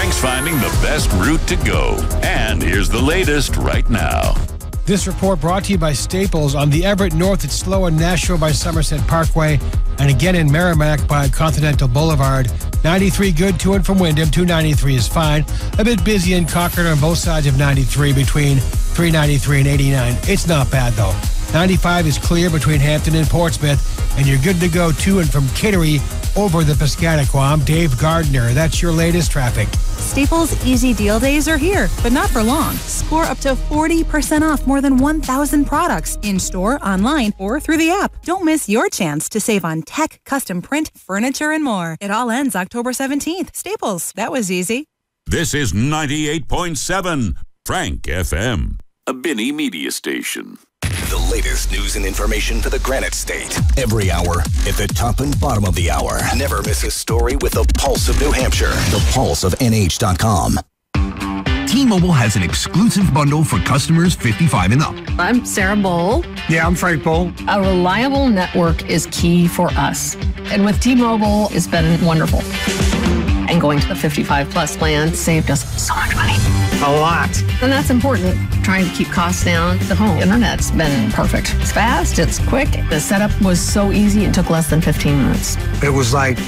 Frank's finding the best route to go. And here's the latest right now. This report brought to you by Staples. On the Everett North, it's slow in Nashua by Somerset Parkway, and again in Merrimack by Continental Boulevard. 93 good to and from Wyndham. 293 is fine. A bit busy in Concord on both sides of 93 between 393 and 89. It's not bad, though. 95 is clear between Hampton and Portsmouth, and you're good to go to and from Kittery over the Piscataqua. I'm Dave Gardner. That's your latest traffic. Staples Easy Deal Days are here, but not for long. Score up to 40% off more than 1,000 products in-store, online, or through the app. Don't miss your chance to save on tech, custom print, furniture, and more. It all ends October 17th. Staples. That was easy. This is 98.7 Frank FM, a Binney media station. The latest news and information for the Granite State. Every hour at the top and bottom of the hour. Never miss a story with the Pulse of New Hampshire. The Pulse of NH.com. T-Mobile has an exclusive bundle for customers 55 and up. I'm Sarah Bowl. Yeah, I'm Frank Bowl. A reliable network is key for us. And with T-Mobile, it's been wonderful. And going to the 55 plus plan saved us so much money. A lot. And that's important, trying to keep costs down. The home internet's been perfect. It's fast, it's quick. The setup was so easy, it took less than 15 minutes. It was like,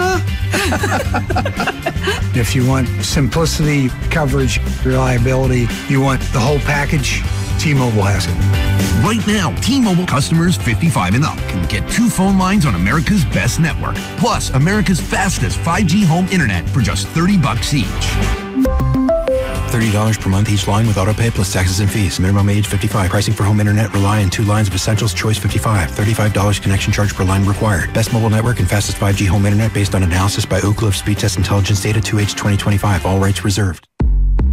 If you want simplicity, coverage, reliability, you want the whole package, T-Mobile has it. Right now, T-Mobile customers 55 and up can get 2 phone lines on America's best network, plus America's fastest 5G home internet for just $30 each. $30 per month each line with autopay plus taxes and fees. Minimum age 55. Pricing for home internet rely on 2 lines of Essentials Choice 55. $35 connection charge per line required. Best mobile network and fastest 5G home internet based on analysis by Ookla of Speed Test Intelligence Data 2H 2025. All rights reserved.